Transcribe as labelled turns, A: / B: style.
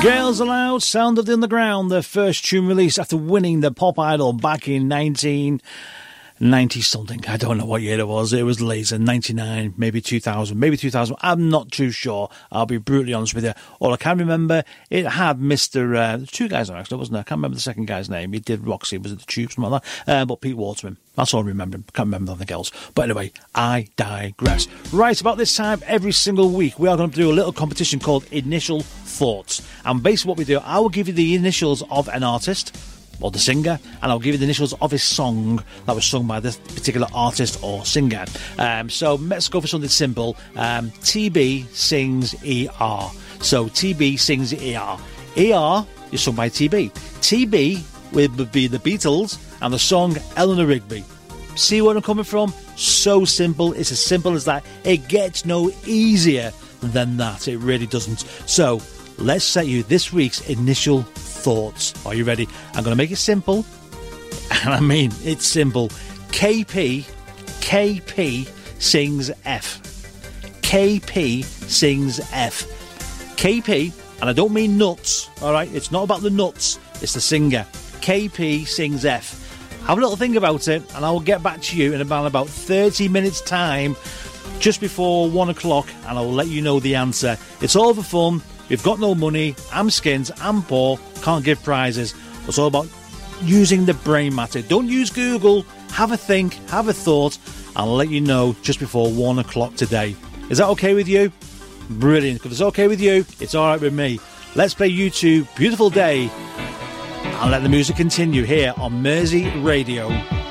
A: Girls Aloud, Sound of the Underground, their first tune released after winning the Pop Idol back in 1990-something. I don't know what year it was. It was later, 99, maybe 2000, maybe 2000. I'm not too sure. I'll be brutally honest with you. All I can remember, it had Mr. Two guys on actually, wasn't it? I can't remember the second guy's name. He did Roxy, was it the Tube, something like that? But Pete Waterman. That's all I remember. Can't remember anything else. But anyway, I digress. Right, about this time every single week, we are going to do a little competition called Initial Thoughts. And basically what we do, I will give you the initials of an artist or the singer, and I'll give you the initials of his song that was sung by this particular artist or singer. So let's go for something simple. TB sings ER. So TB sings ER. ER is sung by TB. TB would be the Beatles, and the song Eleanor Rigby. See where I'm coming from? So simple. It's as simple as that. It gets no easier than that. It really doesn't. So let's set you this week's initial thoughts. Are you ready? I'm going to make it simple. And I mean, it's simple. KP sings F. KP sings F. KP, and I don't mean nuts, all right? It's not about the nuts. It's the singer. KP sings F. Have a little think about it, and I will get back to you in about 30 minutes' time, just before 1 o'clock, and I will let you know the answer. It's all for fun. We've got no money. I'm skint. I'm poor. Can't give prizes. It's all about using the brain matter. Don't use Google. Have a think. Have a thought. I'll let you know just before 1 o'clock today. Is that okay with you? Brilliant. If it's okay with you, it's all right with me. Let's play U2 Beautiful Day and let the music continue here on Mersey Radio.